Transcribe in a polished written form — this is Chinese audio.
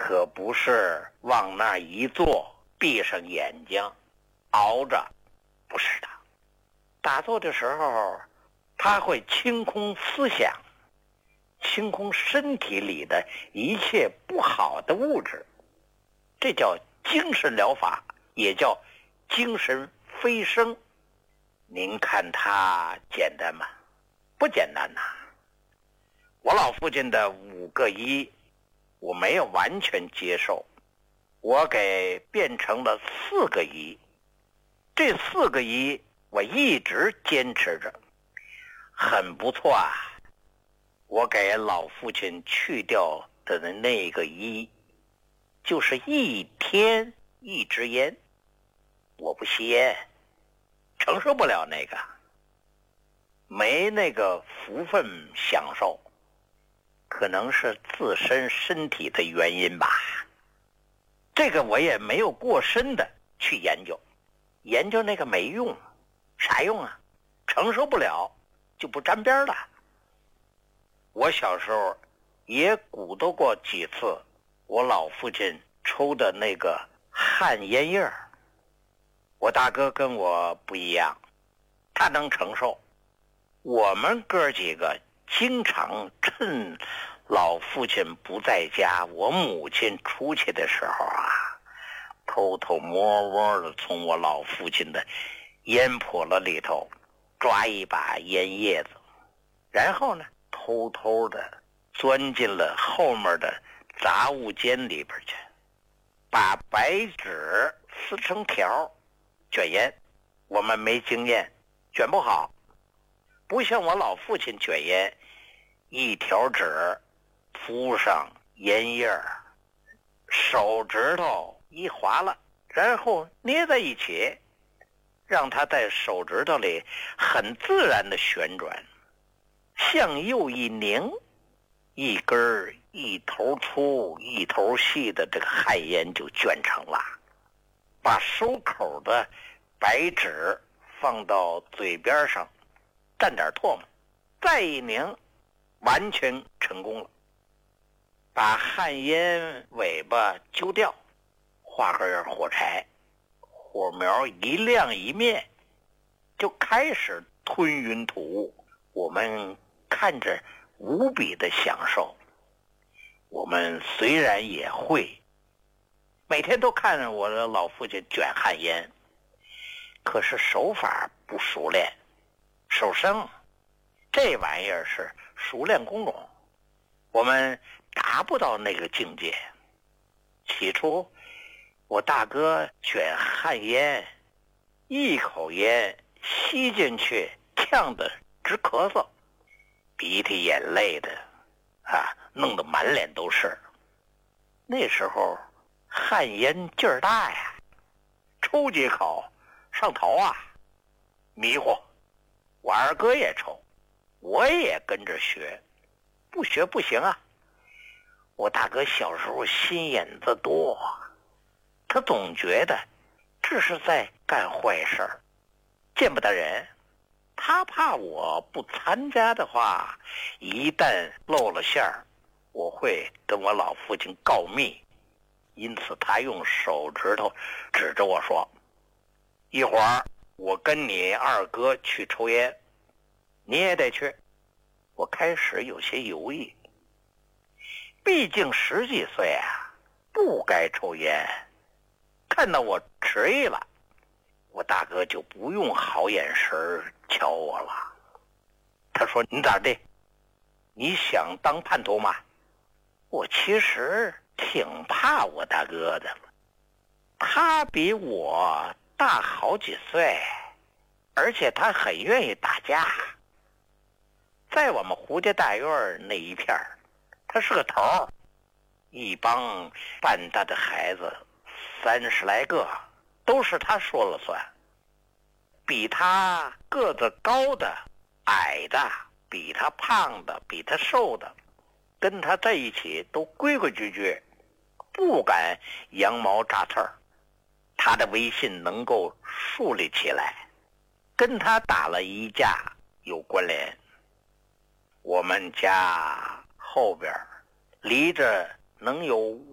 可不是往那一坐，闭上眼睛熬着，不是的。打坐的时候，他会清空思想，清空身体里的一切不好的物质，这叫精神疗法，也叫精神飞升。您看它简单吗？不简单呐。我老父亲的5个一，我没有完全接受，我给变成了4个一。这4个一我一直坚持着，很不错啊。我给老父亲去掉的那个一，就是1天1支烟。我不吸烟，承受不了那个，没那个福分享受，可能是自身身体的原因吧。这个我也没有过深的去研究，研究那个没用，啥用啊？承受不了就不沾边了。我小时候也鼓捣过几次我老父亲抽的那个旱烟叶儿。我大哥跟我不一样，他能承受。我们哥几个经常趁老父亲不在家，我母亲出去的时候啊，偷偷摸摸的从我老父亲的烟笸箩里头抓一把烟叶子，然后呢偷偷的钻进了后面的杂物间里边去，把白纸撕成条卷烟。我们没经验，卷不好，不像我老父亲卷烟，一条纸铺上烟叶儿，手指头一划了，然后捏在一起，让它在手指头里很自然的旋转，向右一拧，一根一头粗一头细的这个旱烟就卷成了。把收口的白纸放到嘴边上，蘸点唾沫，再一拧，完全成功了。把旱烟尾巴揪掉，画根火柴，火苗一亮一灭，就开始吞云吐雾。我们看着无比的享受。我们虽然也会每天都看着我的老父亲卷旱烟，可是手法不熟练，手生这玩意儿是熟练工种，我们达不到那个境界。起初我大哥卷旱烟，一口烟吸进去呛得直咳嗽，鼻涕眼泪的弄得满脸都是。那时候旱烟劲儿大呀，抽几口上头啊，迷糊。我二哥也抽，我也跟着学，不学不行啊。我大哥小时候心眼子多，他总觉得这是在干坏事儿，见不得人。他怕我不参加的话，一旦露了馅儿，我会跟我老父亲告密。因此他用手指头指着我说，一会儿我跟你二哥去抽烟，你也得去。我开始有些犹豫，毕竟10几岁啊，不该抽烟。看到我迟疑了，我大哥就不用好眼神瞧我了。他说，你咋的？你想当叛徒吗？我其实挺怕我大哥的，他比我大好几岁，而且他很愿意打架。在我们胡家大院那一片，他是个头，一帮半大的孩子30来个，都是他说了算。比他个子高的、矮的，比他胖的、比他瘦的，跟他在一起都规规矩矩，不敢羊毛扎刺儿。他的威信能够树立起来，跟他打了一架有关联。我们家后边离着能有